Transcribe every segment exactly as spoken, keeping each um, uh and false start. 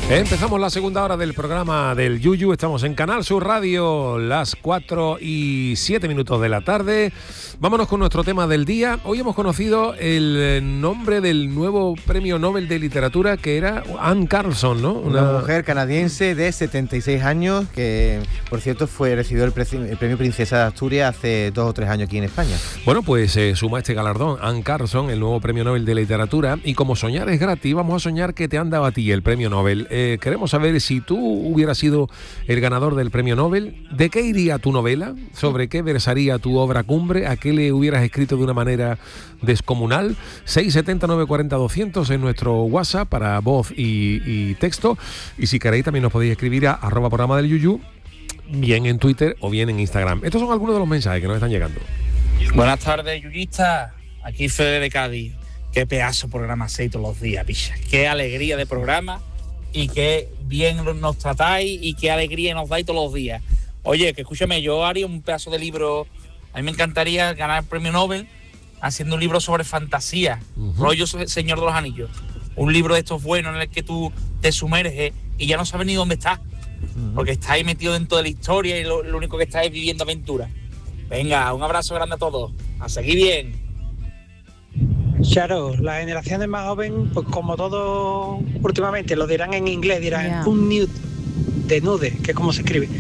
Empezamos la segunda hora del programa del Yuyu. Estamos en Canal Sur Radio, las cuatro y siete minutos de la tarde. Vámonos con nuestro tema del día. Hoy hemos conocido el nombre del nuevo premio Nobel de Literatura, que era Anne Carlson, ¿no? Una, Una mujer canadiense de setenta y seis años que, por cierto, fue recibió el, pre- el premio Princesa de Asturias hace dos o tres años aquí en España. Bueno, pues eh, suma este galardón Anne Carlson, el nuevo premio Nobel de Literatura. Y como soñar es gratis, vamos a soñar que te han dado a ti el premio Nobel. Eh, Eh, queremos saber si tú hubieras sido el ganador del premio Nobel, ¿de qué iría tu novela? ¿Sobre qué versaría tu obra cumbre? ¿A qué le hubieras escrito de una manera descomunal? seis siete cero nueve cuatro cero doscientos en nuestro WhatsApp para voz y, y texto. Y si queréis también nos podéis escribir a arroba programa del Yuyu, bien en Twitter o bien en Instagram. Estos son algunos de los mensajes que nos están llegando. Buenas tardes, Yuyista. Aquí Fede de Cádiz. Qué pedazo de programa hacéis todos los días, picha. Qué alegría de programa. Y qué bien nos tratáis y qué alegría nos dais todos los días. Oye, que escúchame, yo haría un pedazo de libro. A mí me encantaría ganar el premio Nobel haciendo un libro sobre fantasía, uh-huh. rollo Señor de los Anillos. Un libro de estos buenos en el que tú te sumerges y ya no sabes ni dónde estás, uh-huh. porque estás ahí metido dentro de la historia y lo, lo único que estás es viviendo aventuras. Venga, un abrazo grande a todos. A seguir bien. Claro, las generaciones más jóvenes, pues como todo últimamente, lo dirán en inglés, dirán yeah. un nude, de nude, que es como se escribe.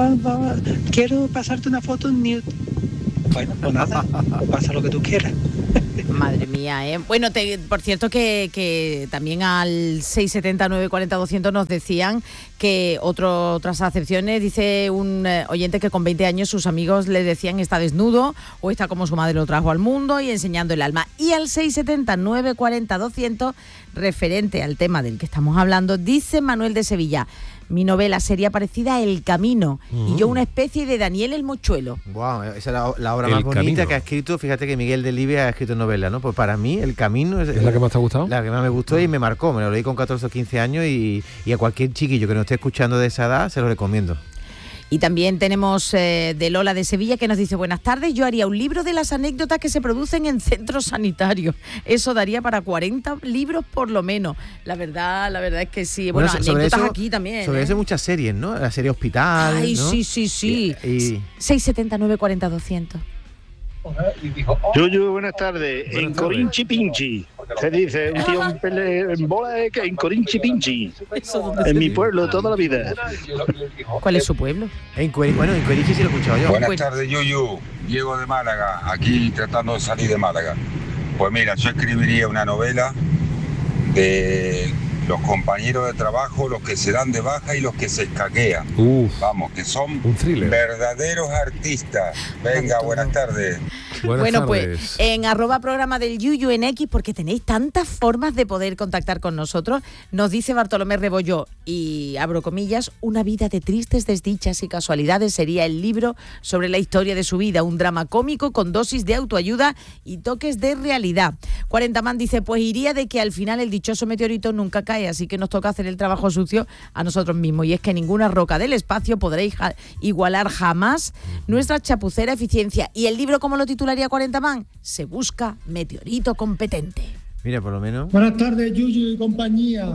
Quiero pasarte una foto en nude. Bueno, pues nada, pues pasa lo que tú quieras. Madre mía, ¿eh? Bueno, te, por cierto que, que también al seis siete cero nueve cuatro cero doscientos nos decían que otro, otras acepciones, dice un eh, oyente que con veinte años sus amigos le decían está desnudo o está como su madre lo trajo al mundo y enseñando el alma. Y al seis siete cero nueve cuatro cero doscientos, referente al tema del que estamos hablando, dice Manuel de Sevilla: mi novela sería parecida a El Camino, mm. y yo una especie de Daniel el Mochuelo. Wow, esa es la, la obra el más bonita Camino. Que ha escrito. Fíjate que Miguel Delibes ha escrito novela, ¿no? Pues para mí El Camino es, ¿Es la que más te ha gustado? La que más me gustó y me marcó. Me lo leí con catorce o quince años y, y a cualquier chiquillo que nos esté escuchando de esa edad se lo recomiendo. Y también tenemos eh, de Lola de Sevilla que nos dice: buenas tardes, yo haría un libro de las anécdotas que se producen en centros sanitarios. Eso daría para cuarenta libros por lo menos. La verdad, la verdad es que sí. Bueno, bueno anécdotas eso, aquí también. Sobre ¿eh? eso hay muchas series, ¿no? La serie Hospital. Ay, ¿no? sí, sí, sí. Y, y... seis siete cero nueve cuatro cero doscientos. Yuyu, buenas tardes. Buenas en tardes. Corinchi Pinchi. Se dice un tío en, pele, en bola de que en Corinchi Pinchi. En mi pueblo de toda la vida. ¿Cuál es su pueblo? En Cueri, bueno, en Corinchi sí lo he escuchado yo. Buenas tardes, Yuyu. Diego de Málaga, aquí tratando de salir de Málaga. Pues mira, yo escribiría una novela de los compañeros de trabajo, los que se dan de baja y los que se escaquean. Uf, vamos, que son verdaderos artistas. Venga, buenas tardes. Buenas bueno, tardes. Pues en arroba programa del Yuyu en X, porque tenéis tantas formas de poder contactar con nosotros, nos dice Bartolomé Rebolló, y abro comillas: una vida de tristes desdichas y casualidades sería el libro sobre la historia de su vida, un drama cómico con dosis de autoayuda y toques de realidad. cuarenta man dice: pues iría de que al final el dichoso meteorito nunca cae, así que nos toca hacer el trabajo sucio a nosotros mismos, y es que ninguna roca del espacio podréis ja- igualar jamás nuestra chapucera eficiencia. ¿Y el libro cómo lo titularía cuarenta man? Se busca meteorito competente. Mira, por lo menos. Buenas tardes, Yuyu y compañía.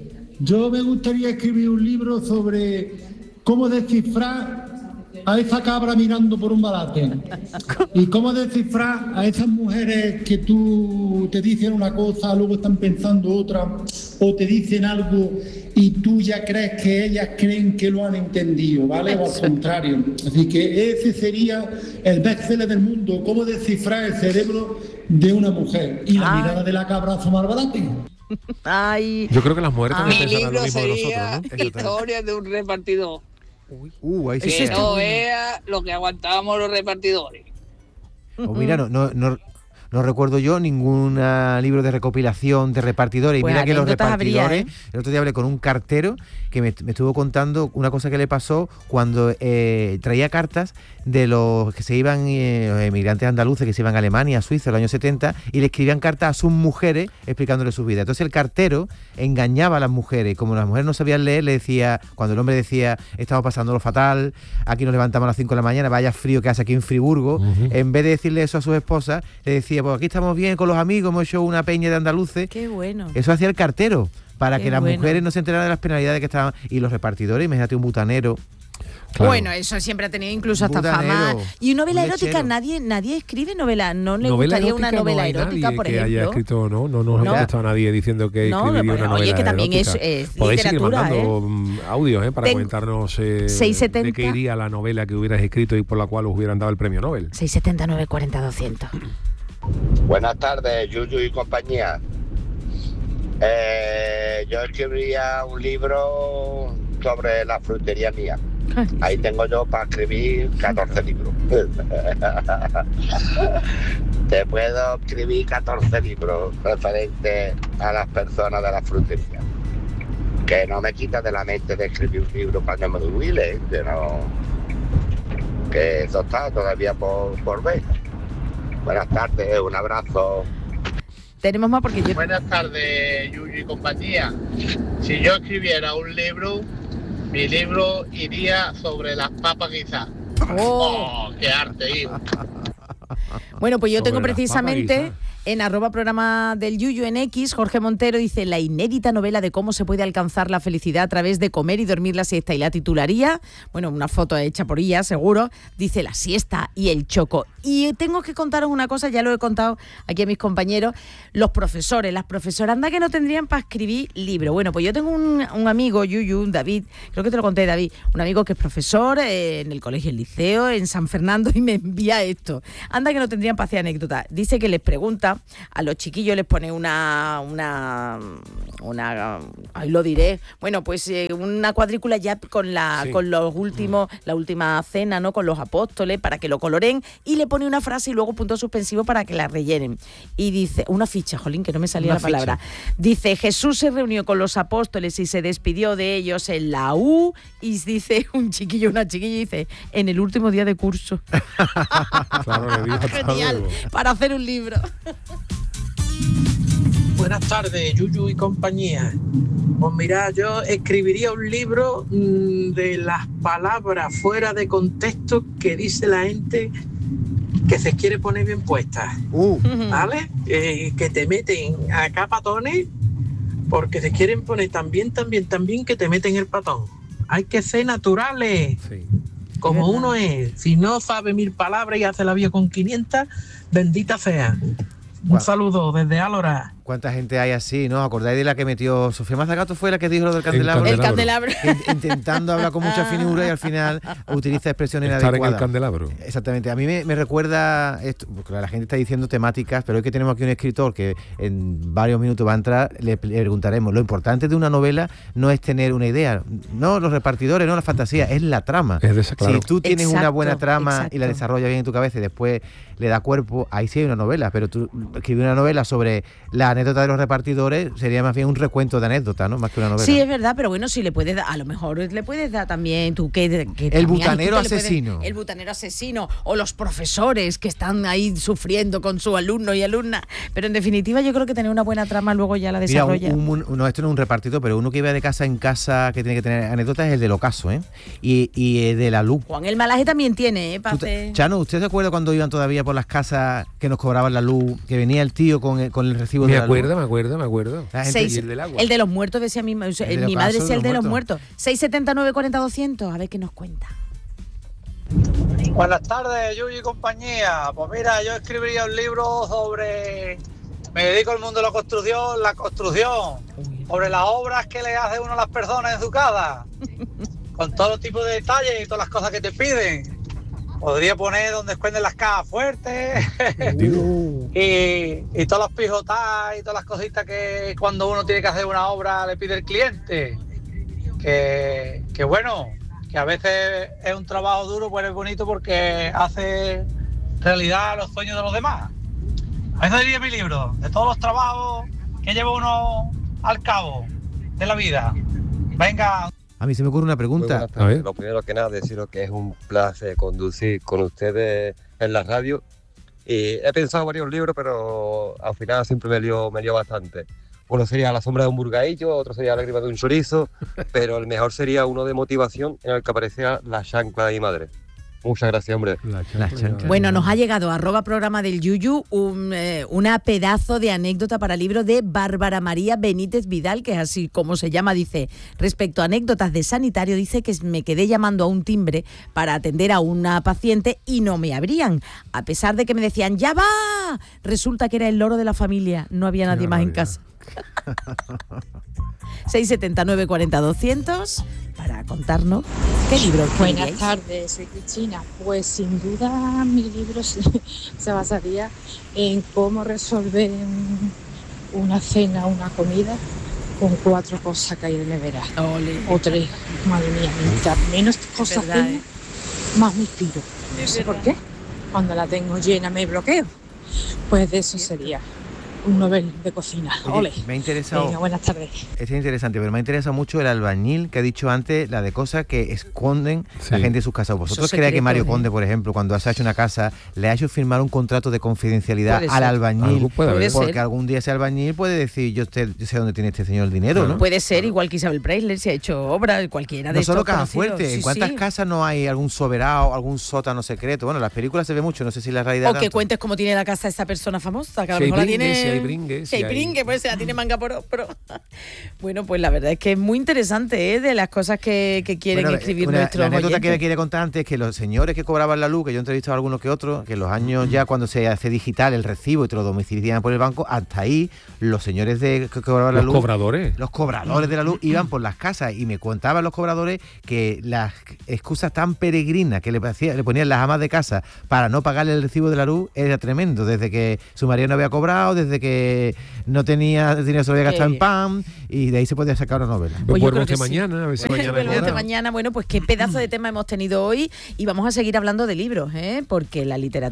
Yo me gustaría escribir un libro sobre cómo descifrar a esa cabra mirando por un balate y cómo descifrar a esas mujeres que tú te dicen una cosa, luego están pensando otra, o te dicen algo y tú ya crees que ellas creen que lo han entendido, ¿vale? O al contrario. Así que ese sería el bestseller del mundo: cómo descifrar el cerebro de una mujer y la Ay. mirada de la cabra asomar al balate. Ay. Yo creo que las mujeres también Mi pensarán lo mismo de sería nosotros, ¿no? Historia de un repartidor. Uy, uh, ahí sí que no vea lo que aguantábamos los repartidores. Oh, mira, no, no, no, no recuerdo yo ningún libro de recopilación de repartidores. Pues y mira que los repartidores, habría, ¿eh? El otro día hablé con un cartero que me, me estuvo contando una cosa que le pasó cuando eh, traía cartas de los que se iban, eh, los emigrantes andaluces que se iban a Alemania, a Suiza en los años setenta, y le escribían cartas a sus mujeres explicándole su vida. Entonces el cartero engañaba a las mujeres, y como las mujeres no sabían leer, le decía, cuando el hombre decía estamos pasándolo fatal, aquí nos levantamos a las cinco de la mañana, vaya frío que hace aquí en Friburgo, uh-huh. en vez de decirle eso a sus esposas, le decía, pues aquí estamos bien con los amigos, hemos hecho una peña de andaluces. Qué bueno. Eso hacía el cartero, para Qué que las bueno. mujeres no se enteraran de las penalidades que estaban. Y los repartidores, imagínate un butanero. Claro. Bueno, eso siempre ha tenido incluso hasta Butanero, fama. Y novela un erótica, lechero. nadie nadie escribe novela. ¿No le Novela gustaría erótica una novela no hay erótica, nadie por que ejemplo? haya escrito, no, no nos No. ha contestado nadie diciendo que No, escribiría bueno, una oye, novela que también es- erótica. es Podéis seguir literatura, mandando ¿eh? mm, audios ¿eh? para Ten- comentarnos eh, seiscientos setenta de qué iría la novela que hubieras escrito y por la cual os hubieran dado el premio Nobel. seiscientos setenta, novecientos cuarenta, doscientos. Buenas tardes, Yuyu y compañía. Eh, yo escribiría un libro sobre la frutería mía. Ahí tengo yo para escribir catorce libros. Te puedo escribir catorce libros referentes a las personas de la frutería. Que no me quita de la mente de escribir un libro cuando me jubile, ¿eh? Que no... Que eso está todavía por, por ver. Buenas tardes, un abrazo. Tenemos más porque yo... Buenas tardes, Yuyu y compañía. Si yo escribiera un libro, mi libro iría sobre las papas guisadas. Oh. ¡Oh, qué arte, hijo! Bueno, pues yo Sobre tengo las precisamente papas guisadas. en arroba programa del Yuyu en X, Jorge Montero dice la inédita novela de cómo se puede alcanzar la felicidad a través de comer y dormir la siesta, y la titularía, bueno, una foto hecha por ella, seguro, dice La siesta y el choco. Y tengo que contaros una cosa, ya lo he contado aquí a mis compañeros, los profesores, las profesoras, anda que no tendrían para escribir libros. Bueno, pues yo tengo un, un amigo, Yuyu, David, creo que te lo conté, David, un amigo que es profesor eh, en el colegio El Liceo, en San Fernando, y me envía esto. Anda que no tendrían para hacer anécdotas. Dice que les pregunta a los chiquillos, les pone una, una, una, ahí lo diré, bueno, pues eh, una cuadrícula ya con la, Sí. con los últimos, la última cena, ¿no? Con los apóstoles, para que lo coloren, y le pone una frase y luego punto suspensivo para que la rellenen. Y dice, una ficha, jolín, que no me salía Una la palabra. Dice, Jesús se reunió con los apóstoles y se despidió de ellos en la U, y dice un chiquillo, una chiquilla, dice, en el último día de curso. Claro, le digo hasta Genial, luego. para hacer un libro. Buenas tardes, Yuyu y compañía. Pues mira, yo escribiría un libro mmm, de las palabras fuera de contexto que dice la gente que se quiere poner bien puestas. Uh. ¿Vale? Eh, que te meten a capatones porque se quieren poner tan bien, tan bien, tan bien que te meten el patón. Hay que ser naturales. Sí. Como Es verdad. uno es. Si no sabe mil palabras y hace la vida con quinientas, bendita sea. Un Guau. saludo desde Álora. ¿Cuánta gente hay así, no? ¿Acordáis de la que metió Sofía Mazagato? Fue la que dijo lo del candelabro. El Candelabro. candelabro. In- Intentando hablar con mucha finura y al final utiliza expresiones Estar en el inadecuadas. candelabro. Exactamente. A mí me, me recuerda esto, porque la gente está diciendo temáticas, pero hoy que tenemos aquí un escritor que en varios minutos va a entrar, le, le preguntaremos. Lo importante de una novela no es tener una idea, no los repartidores, no la fantasía, es la trama. Es de esa, claro. Si tú tienes una Exacto, buena trama exacto. y la desarrollas bien en tu cabeza y después le da cuerpo, ahí sí hay una novela. Pero tú escribir una novela sobre la anécdota de los repartidores sería más bien un recuento de anécdotas, ¿no? Más que una novela. Sí, es verdad, pero bueno, si le puedes dar, a lo mejor le puedes dar también tú que, que El también hay butanero gente que le puede- asesino. el butanero asesino o los profesores que están ahí sufriendo con sus alumnos y alumnas, pero en definitiva yo creo que tener una buena trama luego ya la Mira, un- desarrolla. un- un- no, esto no es un repartido, pero uno que iba de casa en casa que tiene que tener anécdotas es el del ocaso, ¿eh? Y, y eh, de la luz. Juan el Malaje también tiene, ¿eh? Pa' Tú te- hacer- Chano, ¿usted se acuerda cuando iban todavía por las casas que nos cobraban la luz, que venía el tío con el, con el recibo Me de la acuerdo, luz? me acuerdo, me acuerdo. La gente- Seis- y el del agua. el de los muertos decía mi, o sea, El de mi los madre casos decía de el de los los muertos. seis setenta, nueve cuarenta, doscientos, a ver qué nos cuenta. Buenas tardes, Yuyu y compañía. Pues mira, yo escribiría un libro sobre... Me dedico al mundo de la construcción, la construcción, sobre las obras que le hace uno a las personas en su casa, con todo tipo de detalles y todas las cosas que te piden. Podría poner donde esconden las cajas fuertes y, y todas las pijotas y todas las cositas que cuando uno tiene que hacer una obra le pide el cliente. Que, que bueno, que a veces es un trabajo duro, pero es bonito porque hace realidad los sueños de los demás. Ese sería mi libro, de todos los trabajos que lleva uno al cabo de la vida. Venga. A mí se me ocurre una Muy pregunta. buenas tardes. Lo primero que nada, deciros que es un placer conducir con ustedes en la radio. Y he pensado varios libros, pero al final siempre me lío, me lío bastante. Uno sería La sombra de un burgaillo, otro sería Lágrima de un chorizo, pero el mejor sería uno de motivación en el que aparecía la chancla de mi madre. Muchas gracias, hombre. Bueno, nos ha llegado a arroba programa del Yuyu un, eh, una pedazo de anécdota para libro de Bárbara María Benítez Vidal, que es así como se llama. Dice, respecto a anécdotas de sanitario, dice que me quedé llamando a un timbre para atender a una paciente y no me abrían, a pesar de que me decían, ¡ya va! Resulta que era el loro de la familia, no había nadie más en casa. seis setenta y nueve cuarenta doscientos para contarnos qué libro Buenas queríais. tardes, soy Cristina. Pues sin duda mi libro se, se basaría en cómo resolver un- una cena, una comida con cuatro cosas que hay en la nevera. Ole. O tres, madre mía, mientras menos cosas verdad, tengo, ¿eh? más me inspiro. No Es sé por verdad. qué. Cuando la tengo llena me bloqueo. Pues de eso sería un novel de cocina. Oye, Ole. me ha interesado. Venga, buenas tardes. Este es interesante, pero me ha interesado mucho el albañil que ha dicho antes, la de cosas que esconden Sí. la gente en sus casas. ¿Vosotros Esos creéis que secretos, Mario ¿eh? Conde, por ejemplo, cuando se ha hecho una casa, le ha hecho firmar un contrato de confidencialidad Puede al ser. albañil? Algo puede haber. Puede Porque ser. algún día ese albañil puede decir, yo, te- yo sé dónde tiene este señor el dinero, ¿no? Puede ser, igual que Isabel Preisler se ha hecho obra, cualquiera de No solo estos cajas conocidos. fuertes, Sí, ¿en cuántas sí. casas no hay algún soberano, algún sótano secreto? Bueno, en las películas se ve mucho, no sé si la realidad O que tanto. cuentes cómo tiene la casa esa persona famosa, que a lo Si hay mejor la bringue, tiene... si hay bringue, Si si hay hay- bringue, pues se la tiene manga por... pero Bueno, pues la verdad es que es muy interesante, ¿eh? De las cosas que, que quieren Bueno, escribir una- nuestros La anécdota oyentes. que me quiere contar antes es que los señores que cobraban la luz, que yo he entrevistado a algunos que otros, que en los años ya cuando se hace digital el recibo y te lo domicilian por el banco, hasta ahí los señores de que cobraban la Los luz, cobradores. los cobradores de la luz iban por las casas y me contaban los cobradores que las excusas tan peregrinas que le, hacía- le ponían las amas de casa para no pagarle el recibo de la luz era tremendo, desde que su marido no había cobrado, desde que no tenía dinero, se lo había Qué gastado en bien. pan, y de ahí se podía sacar una novela. Pues yo Vuelvo creo que usted sí. mañana, a ver si mañana Vuelve usted cobra. mañana. Bueno, pues qué pedazo de tema hemos tenido hoy y vamos a seguir hablando de libros, ¿eh? Porque la literatura